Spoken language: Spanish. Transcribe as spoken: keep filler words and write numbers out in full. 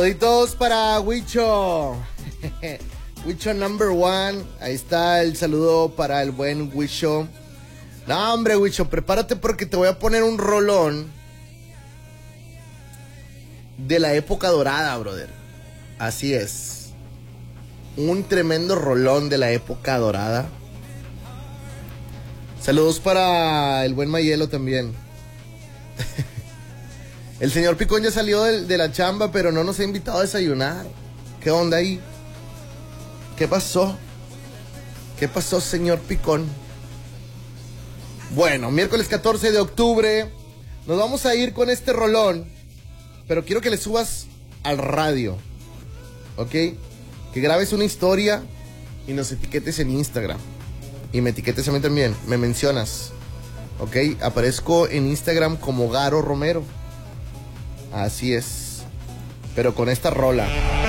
Saluditos para Huicho. Huicho number one. Ahí está el saludo para el buen Huicho. No, hombre, Huicho, prepárate porque te voy a poner un rolón de la época dorada, brother. Así es. Un tremendo rolón de la época dorada. Saludos para el buen Mayelo también. El señor Picón ya salió de, de la chamba, pero no nos ha invitado a desayunar. ¿Qué onda ahí? ¿Qué pasó? ¿Qué pasó, señor Picón? Bueno, miércoles catorce de octubre. Nos vamos a ir con este rolón. Pero quiero que le subas al radio. ¿Ok? Que grabes una historia y nos etiquetes en Instagram. Y me etiquetes a mí también. Me mencionas. ¿Ok? Aparezco en Instagram como Garo Romero. Así es. Pero con esta rola.